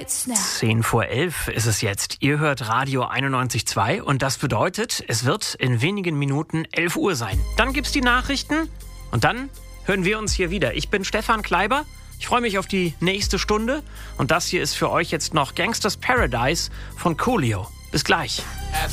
Hits now. 10:11 ist es jetzt. Ihr hört Radio 91.2 und das bedeutet, es wird in wenigen Minuten 11 Uhr sein. Dann gibt's die Nachrichten und dann hören wir uns hier wieder. Ich bin Stefan Kleiber. Ich freue mich auf die nächste Stunde und das hier ist für euch jetzt noch Gangsters Paradise von Coolio. Bis gleich.